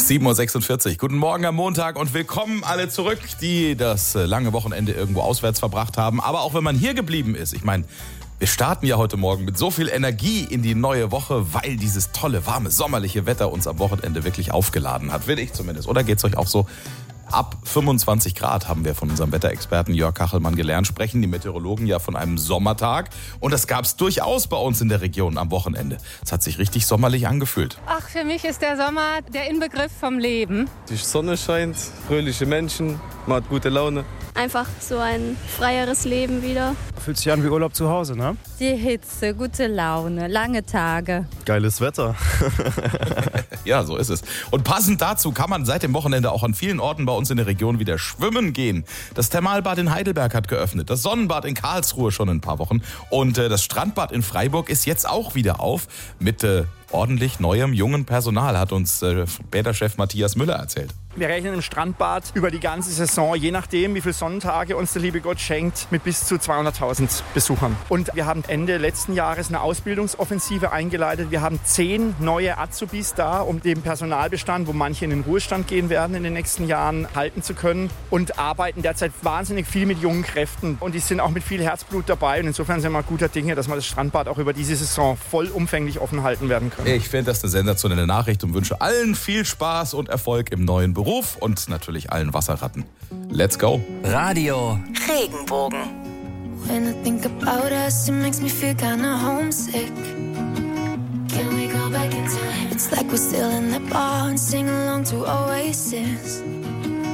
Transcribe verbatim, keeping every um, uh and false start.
sieben Uhr sechsundvierzig. Guten Morgen am Montag und willkommen alle zurück, die das lange Wochenende irgendwo auswärts verbracht haben. Aber auch wenn man hier geblieben ist, ich meine, wir starten ja heute Morgen mit so viel Energie in die neue Woche, weil dieses tolle, warme, sommerliche Wetter uns am Wochenende wirklich aufgeladen hat. Will ich zumindest. Oder geht's euch auch so? Ab fünfundzwanzig Grad haben wir von unserem Wetterexperten Jörg Kachelmann gelernt, sprechen die Meteorologen ja von einem Sommertag. Und das gab es durchaus bei uns in der Region am Wochenende. Es hat sich richtig sommerlich angefühlt. Ach, für mich ist der Sommer der Inbegriff vom Leben. Die Sonne scheint, fröhliche Menschen, man hat gute Laune. Einfach so ein freieres Leben wieder. Fühlt sich an wie Urlaub zu Hause, ne? Die Hitze, gute Laune, lange Tage. Geiles Wetter. Ja, so ist es. Und passend dazu kann man seit dem Wochenende auch an vielen Orten bei uns in der Region wieder schwimmen gehen. Das Thermalbad in Heidelberg hat geöffnet, das Sonnenbad in Karlsruhe schon in ein paar Wochen und äh, das Strandbad in Freiburg ist jetzt auch wieder auf mit äh, ordentlich neuem, jungen Personal, hat uns äh, Bäderchef Matthias Müller erzählt. Wir rechnen im Strandbad über die ganze Saison, je nachdem, wie viele Sonnentage uns der liebe Gott schenkt, mit bis zu zweihunderttausend Besuchern. Und wir haben Ende letzten Jahres eine Ausbildungsoffensive eingeleitet. Wir haben zehn neue Azubis da, um den Personalbestand, wo manche in den Ruhestand gehen werden in den nächsten Jahren, halten zu können. Und arbeiten derzeit wahnsinnig viel mit jungen Kräften. Und die sind auch mit viel Herzblut dabei. Und insofern sind wir guter Dinge, dass wir das Strandbad auch über diese Saison vollumfänglich offen halten werden können. Ich finde das eine sensationelle Nachricht und wünsche allen viel Spaß und Erfolg im neuen Beruf. Beruf und natürlich allen Wasserratten. Let's go. Radio Regenbogen. When I think about us, it makes me feel kinda homesick. Can we go back in time? It's like we're still in the bar and sing along to Oasis.